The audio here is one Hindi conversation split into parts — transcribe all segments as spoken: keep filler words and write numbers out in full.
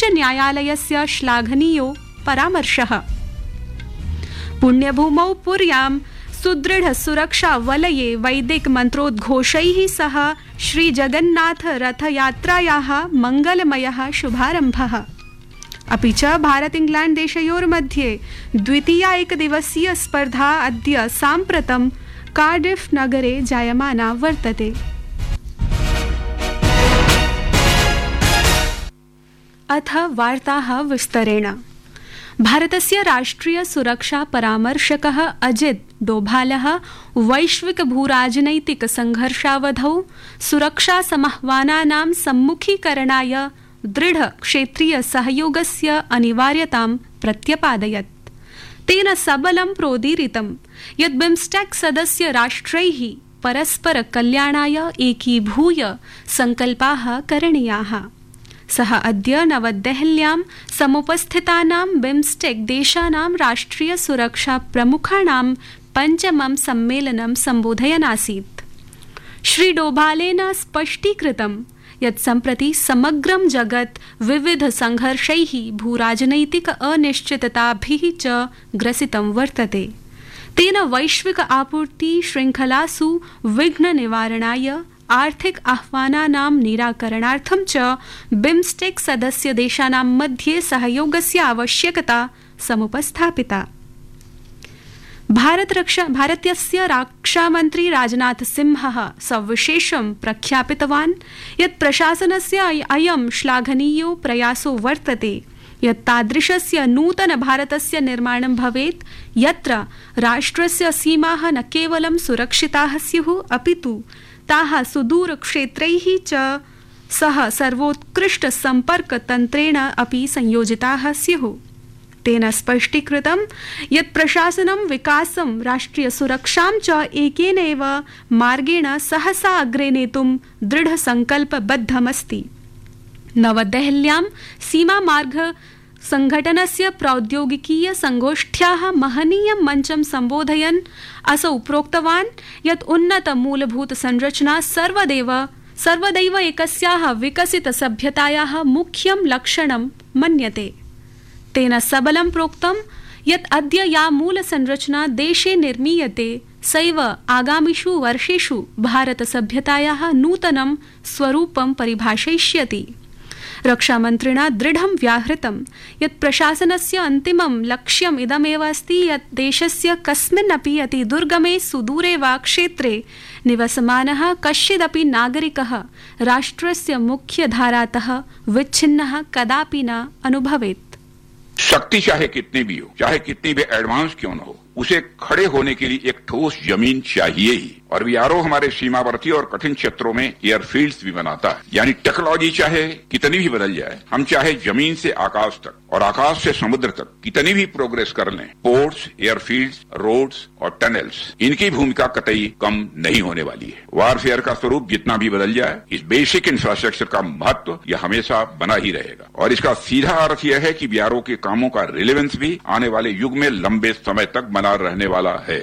न्यायालयस्य श्लाघनीयो परामर्शः। पुण्यभूमौ पुर्यां सुदृढ़ सुरक्षा वलये वैदिक मंत्रोद्घोषैः सह श्री जगन्नाथ रथयात्रायाः मंगलमयः शुभारम्भः। अपि च भारत इंग्लैंड देशयोर्मध्ये द्वितीया एकदिवसीय स्पर्धा अद्य साम्प्रतं कार्डिफ नगरे जायमाना वर्तते। अथ वार्ताः विस्तरेण। भारतस्य राष्ट्रिय सुरक्षा परामर्शकः अजित डोभालः वैश्विक भूराजनैतिक संघर्षावधौ सुरक्षा समाह्वानानां सम्मुखीकरणाय दृढ़ क्षेत्रीय सहयोगस्य अनिवार्यतां प्रत्यपादयत्। तेन सबलं प्रोदीरितं यत् बिम्स्टेक सदस्य राष्ट्रैः परस्पर कल्याणाय एकीभूय संकल्पाः करणीयाः। सः अद्य नवदेहल्यां समुपस्थितानां बिम्स्टेक देशानां राष्ट्रिय सुरक्षा प्रमुखाणां पञ्चमं सम्मेलनं सम्बोधयन् आसीत्। श्री डोभालेन स्पष्टीकृतं यत् सम्प्रति समग्रं जगत् विविध संघर्षैः भूराजनैतिक अनिश्चितताभिः च ग्रसितं वर्तते। तेन वैश्विक आपूर्ति श्रृंखलासु विघ्न निवारणाय आर्थिक आह्वानानां निराकरणार्थं च बिम्स्टेक सदस्य देशानां मध्ये सहयोगस्य आवश्यकता समुपस्थापिता। भारत रक्षा भारतस्य रक्षामन्त्री राजनाथ सिंहः सविशेषं प्रख्यापितवान् यत् प्रशासनस्य अयं श्लाघनीयो प्रयासो वर्तते यत् तादृशस्य नूतन भारतस्य निर्माणं भवेत् यत्र राष्ट्रस्य सीमाः न केवलं सुरक्षिताः स्युः अपितु ताः सुदूरक्षेत्रैः च सह सर्वोत्कृष्ट सम्पर्कतन्त्रेण अपि संयोजिताः स्युः। तेन स्पष्टीकृतं यत् प्रशासनं विकासं राष्ट्रिय सुरक्षां च एकेनैव मार्गेण सहसा अग्रे नेतुं दृढसङ्कल्पबद्धमस्ति। नवदेहल्यां सीमामार्ग संघटनस्य प्रौद्योगिकीय संगोष्ठ्याः महनीयं मञ्चं सम्बोधयन् असौ प्रोक्तवान् यत् उन्नत मूलभूत संरचना सर्वदैव सर्वदैव एकस्याः विकसित सभ्यतायाः मुख्यं लक्षणं मन्यते। तेन सबलं प्रोक्तं यत् अद्य या मूल संरचना देशे निर्मीयते सैव आगामिषु वर्षेषु भारत सभ्यतायाः नूतनं स्वरूपं परिभाषयिष्यति। रक्षामन्त्रिणा दृढं व्याहृतं यत् प्रशासनस्य अन्तिमं लक्ष्यम् इदमेव अस्ति यत् देशस्य कस्मिन्नपि अति दुर्गमे सुदूरे वा क्षेत्रे निवसमानः कश्चिदपि नागरिकः राष्ट्रस्य मुख्यधारातः विच्छिन्नः कदापि न अनुभवेत्। शक्ति चाहे कितनी भी हो, चाहे कितनी भी एडवांस क्यों न हो, उसे खड़े होने के लिए एक ठोस जमीन चाहिए ही। और बीआरओ हमारे सीमावर्ती और कठिन क्षेत्रों में एयरफील्ड्स भी बनाता है। यानी टेक्नोलॉजी चाहे कितनी भी बदल जाए, हम चाहे जमीन से आकाश तक और आकाश से समुद्र तक कितनी भी प्रोग्रेस कर लें, पोर्ट्स, एयरफील्ड्स, रोड्स और टनल्स, इनकी भूमिका कतई कम नहीं होने वाली है। वारफेयर का स्वरूप जितना भी बदल जाए, इस बेसिक इंफ्रास्ट्रक्चर का महत्व यह हमेशा बना ही रहेगा। और इसका सीधा अर्थ यह है कि बीआरओ के कामों का रिलेवेंस भी आने वाले युग में लंबे समय तक बना रहने वाला है।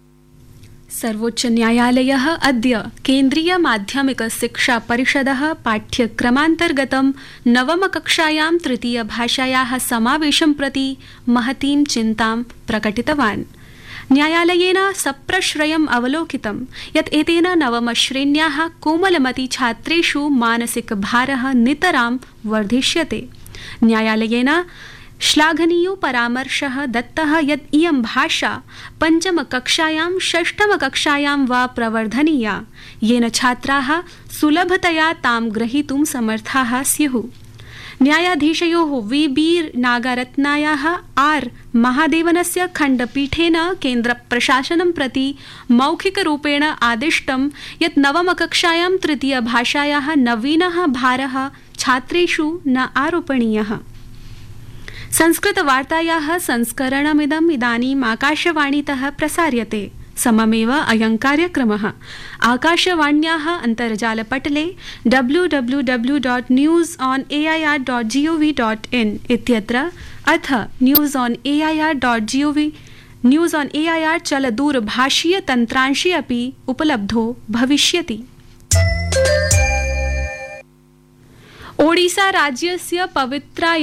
सर्वोच्च न्यायालयः अद्य केन्द्रीय माध्यमिक शिक्षा परिषदः पाठ्यक्रमान्तर्गतं नवमकक्षायां तृतीयभाषायाः समावेशं प्रति महतीं चिन्तां प्रकटितवान्। न्यायालयेन सप्रश्रयम् अवलोकितं यत् एतेन नवमश्रेण्याः कोमलमती छात्रेषु मानसिक भारः नितरां वर्धिष्यते। न्यायालयेन श्लाघनीयो परामर्शः दत्तः यत् इयं भाषा पञ्चमकक्षायां षष्ठमकक्षायां वा प्रवर्धनीया, येन छात्राः सुलभतया तां ग्रहीतुं समर्थाः स्युः। न्यायाधीशयोः वी बी नागरत्नायाः आर महादेवनस्य खण्डपीठेन केन्द्रप्रशासनं प्रति मौखिकरूपेण आदिष्टं यत् नवमकक्षायां तृतीयभाषायाः नवीनः भारः छात्रेषु न आरोपणीयः। संस्कृतवार्तायाः संस्करणमिदम् इदानीम् आकाशवाणीतः प्रसार्यते। सममेव अयं कार्यक्रमः आकाशवाण्याः अन्तर्जालपटले W W W dot news on A I are dot ji O V dot in इत्यत्र अथ news on A I are dot ji O V news on ए आई आर् चलदूरभाषीय तन्त्रांशे अपि उपलब्धो भविष्यति। ओडिसा राज्यस्य पवित्राय